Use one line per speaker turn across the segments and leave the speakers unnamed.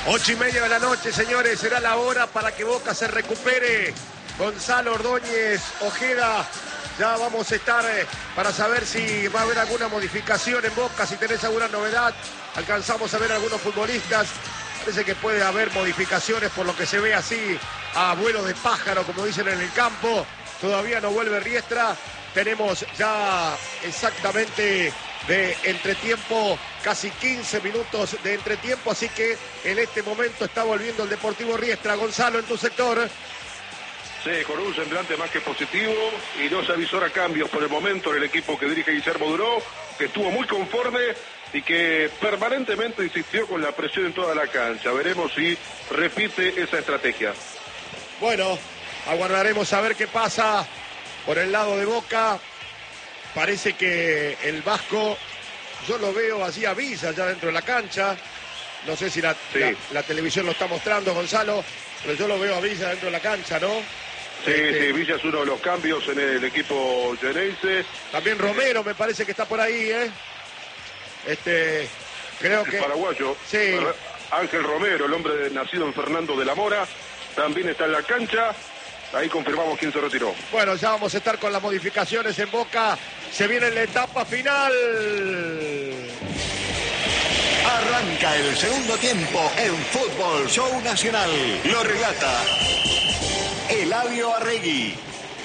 8:30 de la noche, señores, será la hora para que Boca se recupere. Gonzalo Ordóñez Ojeda, ya vamos a estar para saber si va a haber alguna modificación en Boca, si tenés alguna novedad. Alcanzamos a ver a algunos futbolistas, parece que puede haber modificaciones por lo que se ve así, a vuelo de pájaro, como dicen en el campo. Todavía no vuelve Riestra, tenemos ya exactamente de entretiempo, casi 15 minutos de entretiempo, así que en este momento está volviendo el Deportivo Riestra. Gonzalo, en tu sector.
Sí, con un semblante más que positivo y no se avisora cambios por el momento en el equipo que dirige Guillermo Duró, que estuvo muy conforme y que permanentemente insistió con la presión en toda la cancha. Veremos si repite esa estrategia.
Bueno, aguardaremos a ver qué pasa por el lado de Boca. Parece que el Vasco, yo lo veo allí a Villa, ya dentro de la cancha. No sé si la televisión lo está mostrando, Gonzalo, pero yo lo veo a Villa dentro de la cancha, ¿no?
Sí, sí, Villa es uno de los cambios en el equipo llenense.
También Romero me parece que está por ahí, ¿eh? Creo que...
El paraguayo.
Sí.
Ángel Romero, el hombre nacido en Fernando de la Mora, también está en la cancha. Ahí confirmamos quién se retiró.
Bueno, ya vamos a estar con las modificaciones en Boca. Se viene la etapa final.
Arranca el segundo tiempo en Fútbol Show Nacional. Lo relata Eladio Arregui.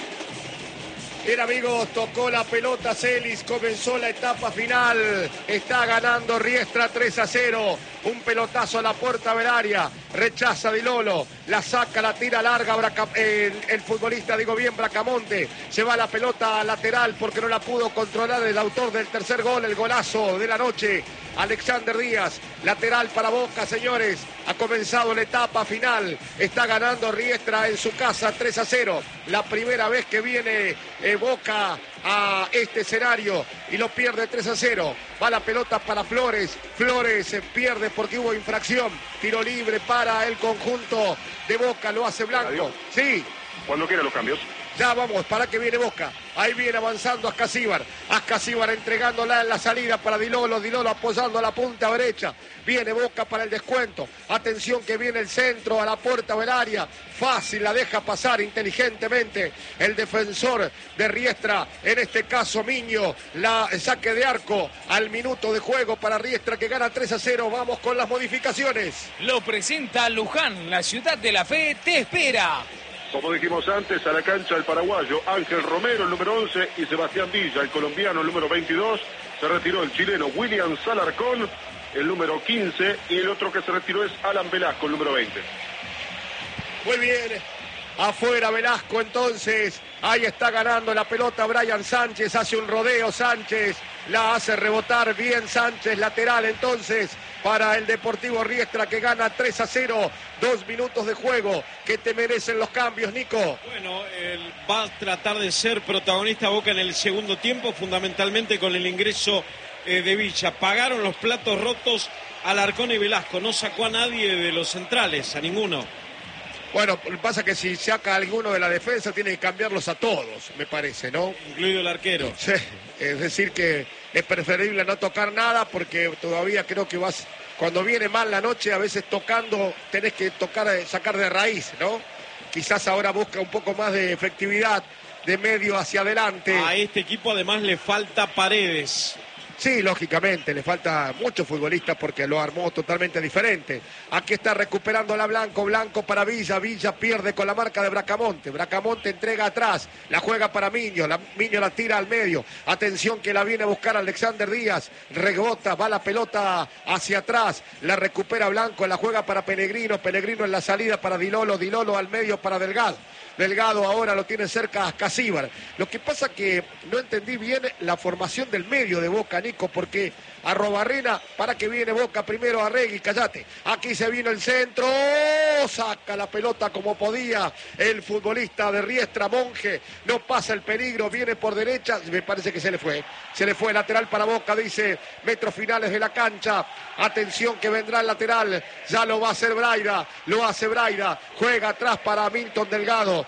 Bien, amigos, tocó la pelota Celis, comenzó la etapa final. Está ganando Riestra 3-0. Un pelotazo a la puerta del área. Rechaza Di Lolo. La saca, la tira larga. El futbolista, digo bien, Bracamonte. Se va la pelota lateral porque no la pudo controlar el autor del tercer gol, el golazo de la noche, Alexander Díaz. Lateral para Boca, señores. Ha comenzado la etapa final. Está ganando Riestra en su casa 3-0. La primera vez que viene Boca a este escenario y lo pierde 3-0. Va la pelota para Flores. Flores se pierde porque hubo infracción. Tiro libre para el conjunto de Boca. Lo hace Blanco. Sí.
Cuando quiera los cambios.
Ya vamos, para que viene Boca. Ahí viene avanzando Ascasíbar. Ascasíbar entregándola en la salida para Di Lolo. Di Lolo apoyando a la punta derecha. Viene Boca para el descuento. Atención que viene el centro a la puerta del área. Fácil, la deja pasar inteligentemente el defensor de Riestra. En este caso Miño. El saque de arco al minuto de juego para Riestra que gana 3-0. Vamos con las modificaciones.
Lo presenta Luján. La ciudad de la fe te espera.
Como dijimos antes, a la cancha el paraguayo Ángel Romero, el número 11, y Sebastián Villa, el colombiano, el número 22. Se retiró el chileno William Salarcón, el número 15, y el otro que se retiró es Alan Velasco, el número 20.
Muy bien. Afuera Velasco entonces. Ahí está ganando la pelota Brian Sánchez. Hace un rodeo Sánchez. La hace rebotar bien Sánchez. Lateral entonces para el Deportivo Riestra que gana 3-0. 2 minutos de juego. ¿Qué te merecen los cambios, Nico?
Bueno, va a tratar de ser protagonista Boca en el segundo tiempo, fundamentalmente con el ingreso de Villa. Pagaron los platos rotos Alarcón y Velasco. No sacó a nadie de los centrales, a ninguno.
Bueno, lo que pasa es que si saca a alguno de la defensa tiene que cambiarlos a todos, me parece, ¿no?
Incluido el arquero.
Sí, es decir que es preferible no tocar nada porque todavía creo que cuando viene mal la noche, a veces tocando tenés que sacar de raíz, ¿no? Quizás ahora busca un poco más de efectividad de medio hacia adelante.
A este equipo además le falta Paredes.
Sí, lógicamente, le falta muchos futbolistas porque lo armó totalmente diferente. Aquí está recuperando la Blanco, Blanco para Villa, Villa pierde con la marca de Bracamonte. Bracamonte entrega atrás, la juega para Miño, Miño la tira al medio. Atención que la viene a buscar Alexander Díaz, rebota, va la pelota hacia atrás, la recupera Blanco, la juega para Pellegrino, Pellegrino en la salida para Di Lolo, Di Lolo al medio para Delgado. Delgado ahora lo tiene cerca a Ascasíbar. Lo que pasa que no entendí bien la formación del medio de Boca, Nico, porque Arrobarrena, para que viene Boca primero, Arregui, cállate. Aquí se vino el centro, saca la pelota como podía el futbolista de Riestra, Monge, no pasa el peligro, viene por derecha, me parece que se le fue lateral para Boca, dice, metros finales de la cancha, atención que vendrá el lateral, ya lo va a hacer Braida, lo hace Braida, juega atrás para Milton Delgado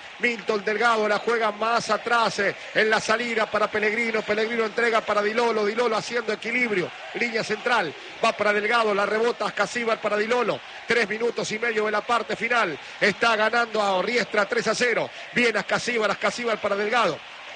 la juega más atrás en la salida para Pellegrino, Pellegrino entrega para Di Lolo haciendo equilibrio, línea central, va para Delgado, la rebota Ascasíbar para Di Lolo. 3 minutos y medio de la parte final. Está ganando a Riestra 3-0. Viene Ascasíbar para Delgado.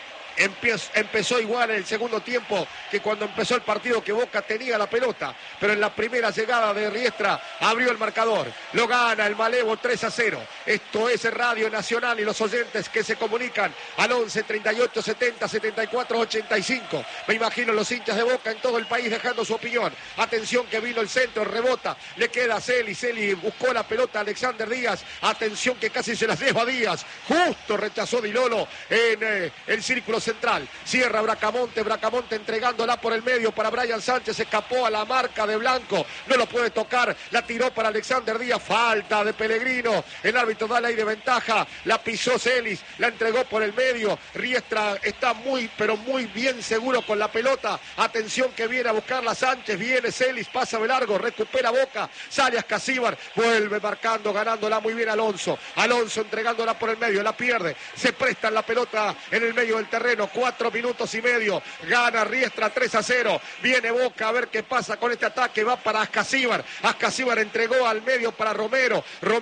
Empezó igual en el segundo tiempo que cuando empezó el partido, que Boca tenía la pelota, pero en la primera llegada de Riestra abrió el marcador, lo gana el Malevo 3-0. Esto es Radio Nacional y los oyentes que se comunican al 11 38 70 74 85. Me imagino los hinchas de Boca en todo el país dejando su opinión. Atención que vino el centro, rebota, le queda a Celi buscó la pelota a Alexander Díaz, atención que casi se la lleva a Díaz, justo rechazó Di Lolo en el círculo central, cierra Bracamonte entregándola por el medio para Brian Sánchez, escapó a la marca de Blanco, no lo puede tocar, la tiró para Alexander Díaz, falta de Pellegrino, el árbitro da ley de ventaja, la pisó Celis, la entregó por el medio, Riestra está muy bien seguro con la pelota, atención que viene a buscarla Sánchez, viene Celis, pasa de largo, recupera Boca, sale Ascasíbar, vuelve marcando, ganándola muy bien Alonso entregándola por el medio, la pierde, se prestan la pelota en el medio del terreno, 4 minutos y medio, gana Riestra 3-0, viene Boca a ver qué pasa con este ataque, va para Ascasíbar entregó al medio para Romero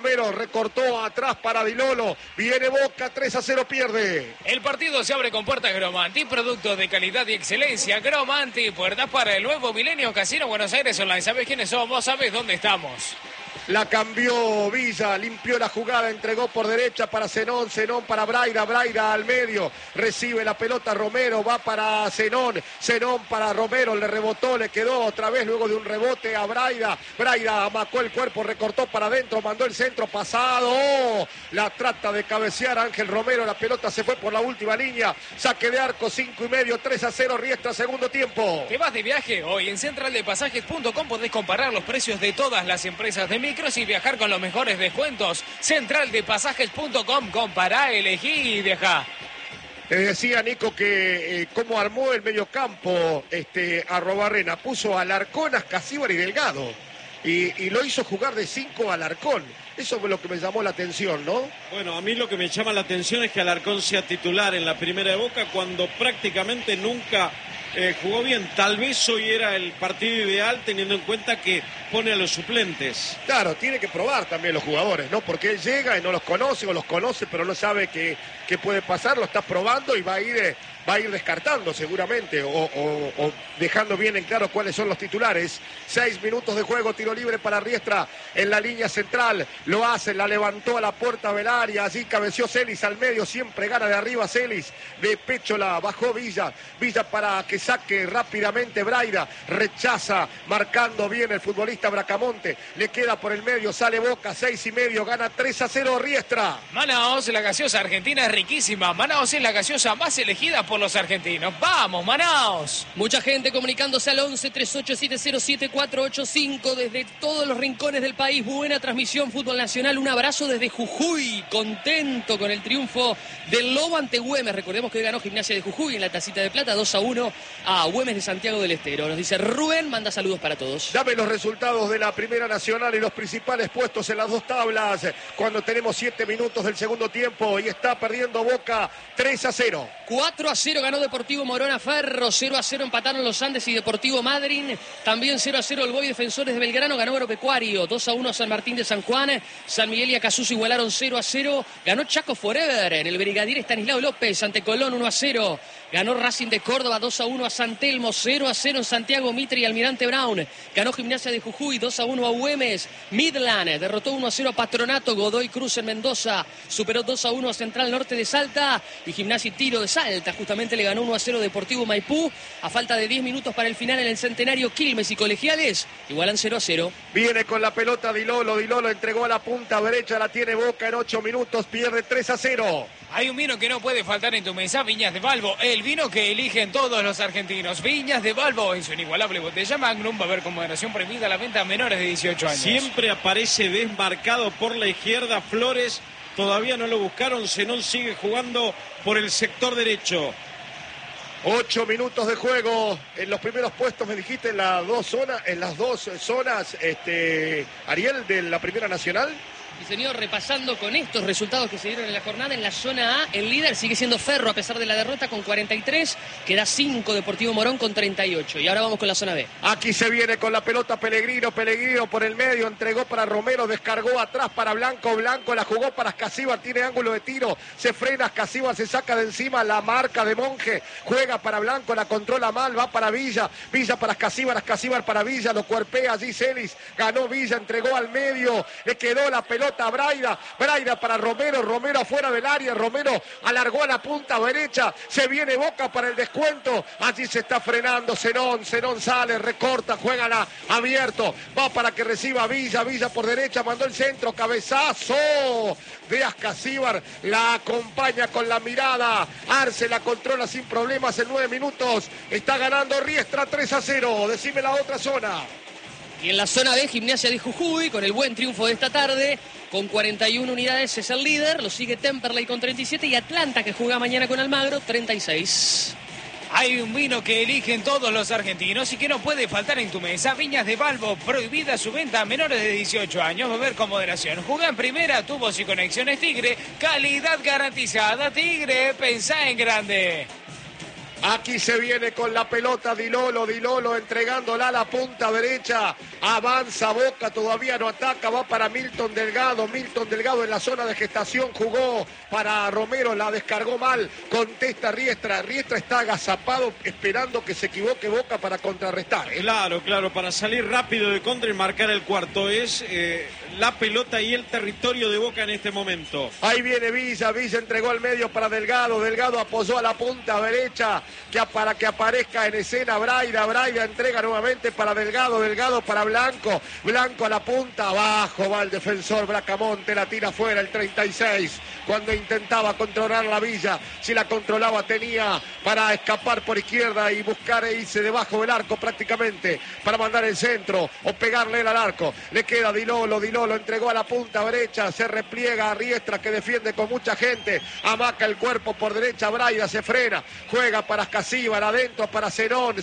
recortó atrás para Di Lolo, viene Boca 3-0, pierde.
El partido se abre con puertas Gromanti, productos de calidad y excelencia. Gromanti, puertas para el nuevo Milenio Casino Buenos Aires Online. ¿Sabes quiénes somos? ¿Sabes dónde estamos?
La cambió Villa, limpió la jugada, entregó por derecha para Zenón para Braida al medio, recibe la pelota Romero, va para Zenón para Romero, le rebotó, le quedó otra vez luego de un rebote a Braida amacó el cuerpo, recortó para adentro, mandó el centro pasado, la trata de cabecear Ángel Romero, la pelota se fue por la última línea, saque de arco, 5:30, 3-0 Riestra, segundo tiempo.
¿Te vas de viaje? Hoy en centraldepasajes.com podés comparar los precios de todas las empresas de micros y viajar con los mejores descuentos. Centraldepasajes.com, compará, elegí y viajá.
Te decía Nico que cómo armó el mediocampo Arrobarrena, puso a Alarcón, Ascasíbar y Delgado y lo hizo jugar de 5 a Alarcón. Eso fue lo que me llamó la atención, ¿no?
Bueno, a mí lo que me llama la atención es que Alarcón sea titular en la primera de Boca cuando prácticamente nunca jugó bien. Tal vez hoy era el partido ideal teniendo en cuenta que pone a los suplentes.
Claro, tiene que probar también los jugadores, ¿no? Porque él llega y no los conoce o los conoce pero no sabe qué puede pasar, lo está probando y va a ir descartando seguramente o dejando bien en claro cuáles son los titulares. 6 minutos de juego, tiro libre para Riestra en la línea central, lo hace, la levantó a la puerta del área, allí cabeció Celis al medio, siempre gana de arriba Celis, de pecho la bajó Villa para que saque rápidamente Braida, rechaza, marcando bien el futbolista Bracamonte, le queda por el medio, sale Boca, 6:30, gana 3-0 Riestra.
Manaos, la gaseosa argentina es riquísima, Manaos es la gaseosa más elegida por los argentinos. ¡Vamos, Manaos!
Mucha gente comunicándose al 11 3870 485 desde todos los rincones del país. Buena transmisión, fútbol nacional. Un abrazo desde Jujuy, contento con el triunfo del Lobo ante Güemes. Recordemos que hoy ganó Gimnasia de Jujuy en la tacita de plata 2-1 a Güemes de Santiago del Estero. Nos dice Rubén, manda saludos para todos.
Dame los resultados de la Primera Nacional y los principales puestos en las dos tablas cuando tenemos 7 minutos del segundo tiempo y está perdiendo Boca 3-0.
4-0 ganó Deportivo Morona Ferro, 0-0 empataron los Andes y Deportivo Madryn, también 0-0 el Boy Defensores de Belgrano, ganó Agropecuario, 2-1 San Martín de San Juan, San Miguel y Acasuso igualaron 0-0, ganó Chaco Forever en el Brigadier Estanislao López ante Colón 1-0, ganó Racing de Córdoba 2-1 a San Telmo, 0-0 en Santiago Mitre y Almirante Brown, ganó Gimnasia de Jujuy 2-1 a Güemes, Midland derrotó 1-0 a Patronato, Godoy Cruz en Mendoza, superó 2-1 a Central Norte de Salta y Gimnasia y Tiro de Salta justamente le ganó 1-0 Deportivo Maipú, a falta de 10 minutos para el final en el Centenario, Quilmes y Colegiales igualan 0-0.
Viene con la pelota Di Lolo entregó a la punta derecha, la tiene Boca en 8 minutos, pierde 3-0.
Hay un vino que no puede faltar en tu mesa, Viñas de Balbo, el vino que eligen todos los argentinos. Viñas de Balbo en su inigualable botella Magnum, va a haber con moderación prohibida la venta a menores de 18 años.
Siempre aparece desmarcado por la izquierda Flores, todavía no lo buscaron, Zenón sigue jugando por el sector derecho.
8 minutos de juego en los primeros puestos, me dijiste, en las dos zonas, Ariel, de la Primera Nacional.
Y señor, repasando con estos resultados que se dieron en la jornada, en la zona A, el líder sigue siendo Ferro a pesar de la derrota con 43, queda 5 Deportivo Morón con 38. Y ahora vamos con la zona B.
Aquí se viene con la pelota Pellegrino por el medio, entregó para Romero, descargó atrás para Blanco, Blanco la jugó para Ascasíbar, tiene ángulo de tiro, se frena Ascasíbar, se saca de encima la marca de Monje, juega para Blanco, la controla mal, va para Villa, Villa para Ascasíbar, Ascasíbar para Villa, lo cuerpea allí Celis, ganó Villa, entregó al medio, le quedó la pelota a Braida, Braida para Romero, Romero afuera del área, Romero alargó a la punta derecha, se viene Boca para el descuento, allí se está frenando Zenón sale, recorta, juega abierto, va para que reciba Villa, Villa por derecha, mandó el centro, cabezazo de Ascasíbar, la acompaña con la mirada, Arce la controla sin problemas en 9 minutos, está ganando Riestra 3-0, decime la otra zona.
Y en la zona B, Gimnasia de Jujuy, con el buen triunfo de esta tarde, con 41 unidades es el líder, lo sigue Temperley con 37 y Atlanta, que juega mañana con Almagro, 36.
Hay un vino que eligen todos los argentinos y que no puede faltar en tu mesa. Viñas de Balbo, prohibida su venta a menores de 18 años. Beber con moderación. Jugá en primera, tubos y conexiones Tigre. Calidad garantizada. Tigre, pensá en grande.
Aquí se viene con la pelota Dilolo entregándola a la punta derecha, avanza Boca, todavía no ataca, va para Milton Delgado en la zona de gestación jugó para Romero, la descargó mal, contesta Riestra está agazapado esperando que se equivoque Boca para contrarrestar.
Claro, para salir rápido de contra y marcar el cuarto, es la pelota y el territorio de Boca en este momento.
Ahí viene Villa entregó al medio para Delgado apoyó a la punta derecha, para que aparezca en escena Braida entrega nuevamente para Delgado para Blanco a la punta, abajo va el defensor Bracamonte, la tira fuera el 36, cuando intentaba controlar la Villa, si la controlaba tenía para escapar por izquierda y buscar e irse debajo del arco prácticamente, para mandar el centro o pegarle al arco, le queda Dilolo entregó a la punta derecha, se repliega a Riestra que defiende con mucha gente, amaca el cuerpo por derecha, Braida se frena, juega para Ascasíbar, adentro para Zenón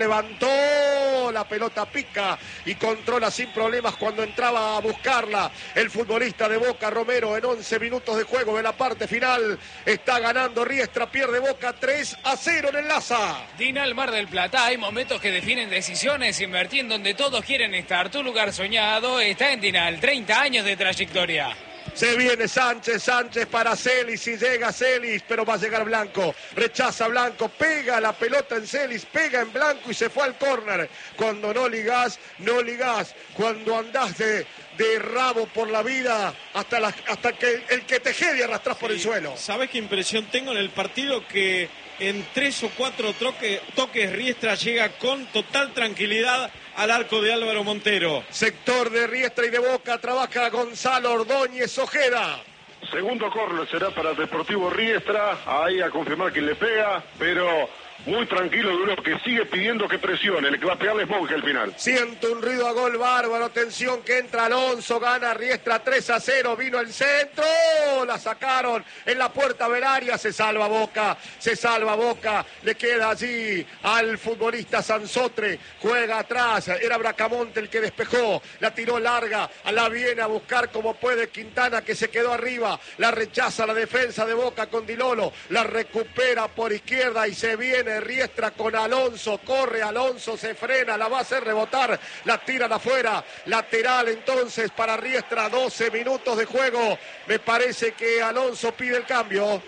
levantó, la pelota pica y controla sin problemas cuando entraba a buscarla el futbolista de Boca, Romero, en 11 minutos de juego de la parte final, está ganando Riestra, pierde Boca 3-0 en el Laza.
Dinal Mar del Plata, hay momentos que definen decisiones, invertir en donde todos quieren estar, tu lugar soñado está en Dinal, 30 años de trayectoria.
Se viene Sánchez para Celis y llega Celis, pero va a llegar Blanco. Rechaza Blanco, pega la pelota en Celis, pega en Blanco y se fue al córner. Cuando no ligás. Cuando andás de rabo por la vida hasta que el que te jede arrastrás por el suelo.
¿Sabes qué impresión tengo en el partido? Que en 3 o 4 toques Riestra llega con total tranquilidad al arco de Álvaro Montero.
Sector de Riestra y de Boca, trabaja Gonzalo Ordóñez Ojeda.
Segundo córner será para Deportivo Riestra, ahí a confirmar quién le pega, pero muy tranquilo Duro, que sigue pidiendo que presione, el que va a pegarle es Monge al final.
Siento un ruido a gol bárbaro, atención que entra Alonso, gana Riestra 3-0, vino el centro, la sacaron en la puerta del área, se salva Boca, le queda allí al futbolista Sansotre, juega atrás, era Bracamonte el que despejó, la tiró larga, la viene a buscar como puede Quintana que se quedó arriba, la rechaza la defensa de Boca con Dilolo, la recupera por izquierda y se viene Riestra con Alonso, corre Alonso, se frena, la va a hacer rebotar, la tiran afuera, lateral entonces para Riestra, 12 minutos de juego, me parece que Alonso pide el cambio,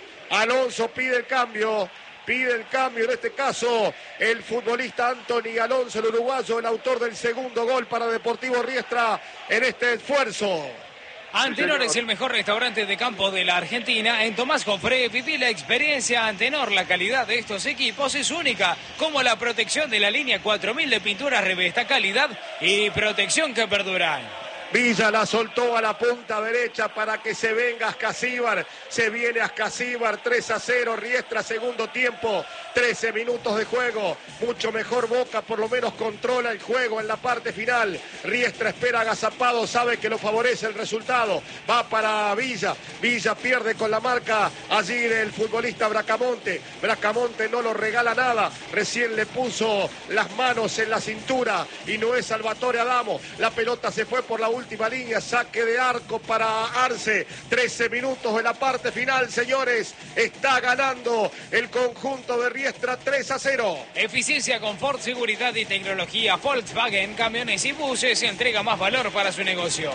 en este caso el futbolista Anthony Alonso, el uruguayo, el autor del segundo gol para Deportivo Riestra en este esfuerzo.
Antenor es el mejor restaurante de campo de la Argentina. En Tomás Jofré viví la experiencia Antenor. La calidad de estos equipos es única, como la protección de la línea 4000 de pinturas Revesta, calidad y protección que perduran.
Villa la soltó a la punta derecha para que se venga Ascasíbar. Se viene Ascasíbar, 3-0, Riestra, segundo tiempo, 13 minutos de juego. Mucho mejor Boca, por lo menos controla el juego en la parte final. Riestra espera agazapado, sabe que lo favorece el resultado. Va para Villa. Villa pierde con la marca allí del futbolista Bracamonte. Bracamonte no lo regala nada. Recién le puso las manos en la cintura y no es Salvatore Adamo. La pelota se fue por la última última línea, saque de arco para Arce. 13 minutos en la parte final, señores. Está ganando el conjunto de Riestra 3-0.
Eficiencia, confort, seguridad y tecnología. Volkswagen, camiones y buses, entrega más valor para su negocio.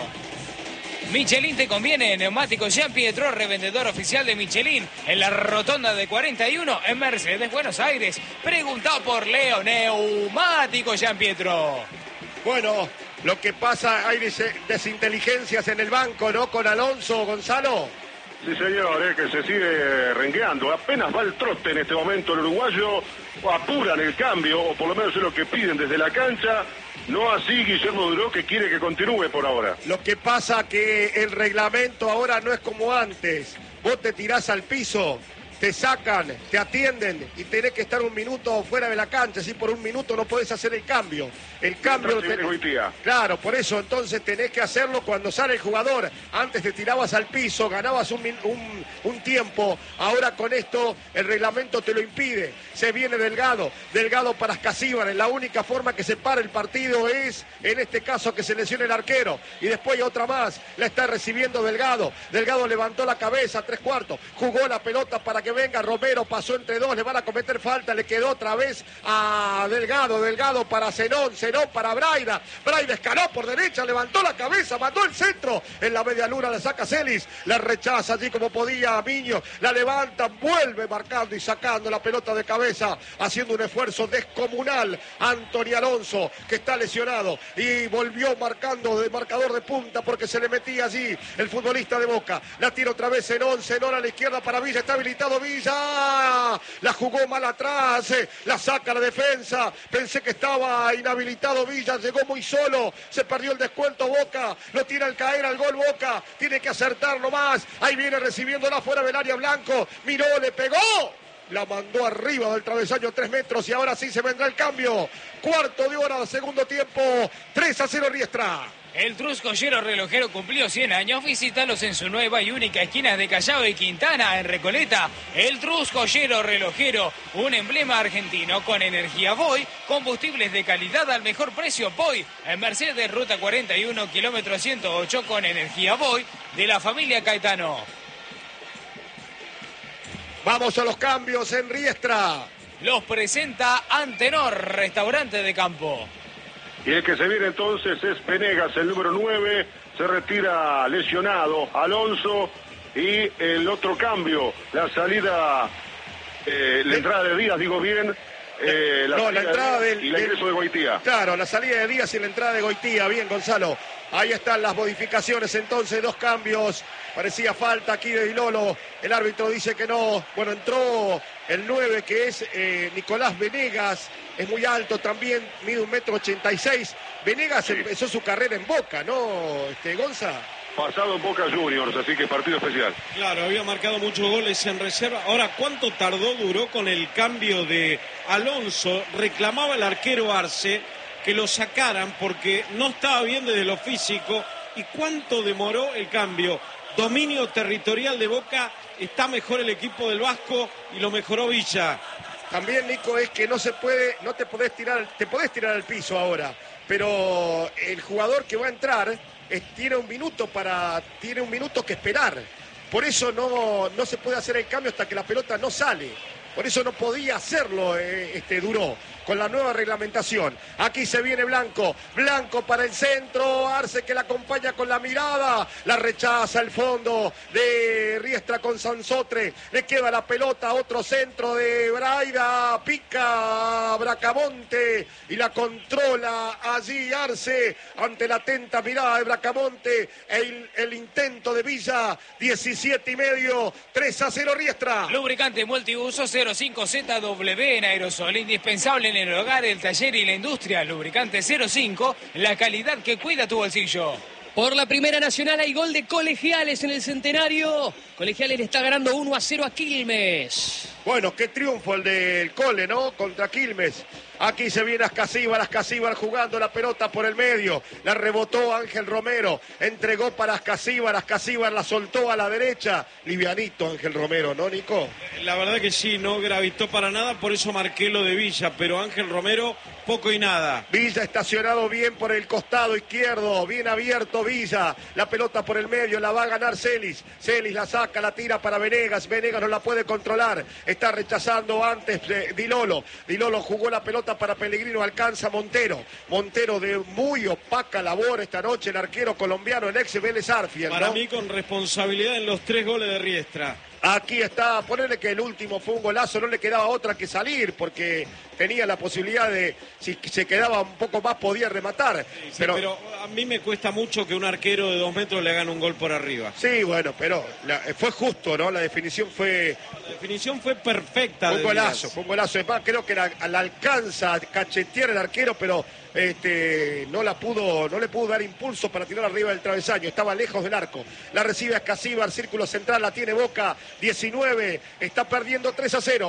Michelin te conviene, neumáticos Jean Pietro, revendedor oficial de Michelin, en la rotonda de 41 en Mercedes, Buenos Aires. Preguntá por Leo, neumáticos Jean Pietro.
Bueno, lo que pasa, hay desinteligencias en el banco, ¿no? Con Alonso, Gonzalo.
Sí, señor, que se sigue rengueando. Apenas va el trote en este momento el uruguayo. Apuran el cambio, o por lo menos es lo que piden desde la cancha. No así Guillermo Duró, que quiere que continúe por ahora.
Lo que pasa que el reglamento ahora no es como antes. Vos te tirás al piso, te sacan, te atienden y tenés que estar un minuto fuera de la cancha. Si por un minuto no podés hacer el cambio. El cambio... Claro, por eso entonces tenés que hacerlo cuando sale el jugador. Antes te tirabas al piso, ganabas un tiempo. Ahora con esto el reglamento te lo impide. Se viene Delgado para Ascasíbar. La única forma que se para el partido es, en este caso, que se lesione el arquero. Y después hay otra más. La está recibiendo Delgado. Delgado levantó la cabeza, 3/4. Jugó la pelota para que venga Romero. Pasó entre dos. Le van a cometer falta. Le quedó otra vez a Delgado. Delgado para Zenón para Braida. Braida escaló por derecha, levantó la cabeza, mandó el centro. En la media luna la saca Celis, la rechaza allí como podía Miño, la levanta, vuelve marcando y sacando la pelota de cabeza, haciendo un esfuerzo descomunal. Anthony Alonso, que está lesionado y volvió marcando de marcador de punta porque se le metía allí el futbolista de Boca. La tira otra vez Zenón a la izquierda para Villa, está habilitado Villa, la jugó mal atrás, la saca la defensa. Pensé que estaba inhabilitado Villa, llegó muy solo, se perdió el descuento Boca, lo tira al caer al gol Boca, tiene que acertarlo más. Ahí viene recibiéndola fuera del área Blanco, miró, le pegó, la mandó arriba del travesaño 3 metros y ahora sí se vendrá el cambio. Cuarto de hora, segundo tiempo, 3-0 Riestra.
El Truscollero Relojero cumplió 100 años. Visítalos en su nueva y única esquina de Callao y Quintana, en Recoleta. El Truscollero Relojero, un emblema argentino con energía Voy, combustibles de calidad al mejor precio Voy. En Mercedes, ruta 41, kilómetro 108, con energía Voy, de la familia Caetano.
Vamos a los cambios en Riestra.
Los presenta Antenor, restaurante de campo.
Y el que se viene entonces es Venegas, el número 9, se retira lesionado Alonso. Y el otro cambio, la salida, la entrada de Díaz, digo bien.
La entrada
y el ingreso de Goitía.
Claro, la salida de Díaz y la entrada de Goitía. Bien, Gonzalo. Ahí están las modificaciones entonces, 2 cambios. Parecía falta aquí de Dilolo. El árbitro dice que no. Bueno, entró el 9 que es Nicolás Venegas. Es muy alto también, mide 1,86 m. Venegas empezó su carrera en Boca, ¿no, Gonza?
Pasado en Boca Juniors, así que partido especial.
Claro, había marcado muchos goles en reserva. Ahora, ¿cuánto Duró con el cambio de Alonso? Reclamaba el arquero Arce que lo sacaran porque no estaba bien desde lo físico. ¿Y cuánto demoró el cambio? Dominio territorial de Boca, está mejor el equipo del Vasco y lo mejoró Villa.
También, Nico, es que no te podés tirar al piso ahora, pero el jugador que va a entrar tiene un minuto que esperar. Por eso no se puede hacer el cambio hasta que la pelota no sale. Por eso no podía hacerlo Duró con la nueva reglamentación. Aquí se viene Blanco para el centro, Arce que la acompaña con la mirada, la rechaza el fondo de Riestra con Sansotre, le queda la pelota, otro centro de Braida, pica Bracamonte y la controla allí Arce ante la atenta mirada de Bracamonte, el intento de Villa, 17,5, 3-0 Riestra.
Lubricante multiuso 05ZW en aerosol, indispensable en el hogar, el taller y la industria. Lubricante 05, la calidad que cuida tu bolsillo.
Por la Primera Nacional hay gol de Colegiales en el Centenario. Colegiales le está ganando 1-0 a Quilmes.
Bueno, qué triunfo el del Cole, ¿no? Contra Quilmes. Aquí se viene Ascasíbar jugando la pelota por el medio. La rebotó Ángel Romero. Entregó para Ascasíbar la soltó a la derecha. Livianito Ángel Romero, ¿no, Nico?
La verdad que sí, no gravitó para nada, por eso marqué lo de Villa. Pero Ángel Romero poco y nada.
Villa estacionado bien por el costado izquierdo, bien abierto Villa, la pelota por el medio, la va a ganar Celis, Celis la saca, la tira para Venegas, Venegas no la puede controlar, está rechazando antes Dilolo, Dilolo jugó la pelota para Pellegrino, alcanza Montero, Montero de muy opaca labor esta noche, el arquero colombiano, el ex Vélez Arfield,
Para
¿no?
mí con responsabilidad en los 3 goles de Riestra.
Aquí está, ponerle que el último fue un golazo, no le quedaba otra que salir, porque tenía la posibilidad de, si se quedaba un poco más, podía rematar.
Sí, pero a mí me cuesta mucho que un arquero de 2 metros le hagan un gol por arriba.
Sí, bueno, pero fue justo, ¿no? La definición fue...
La definición fue perfecta.
Fue un golazo,
Díaz.
fue un golazo. Es más, creo que la alcanza a cachetear el arquero, pero no le pudo dar impulso para tirar arriba del travesaño. Estaba lejos del arco. La recibe Escasíbar, círculo central, la tiene Boca, 19, está perdiendo 3-0.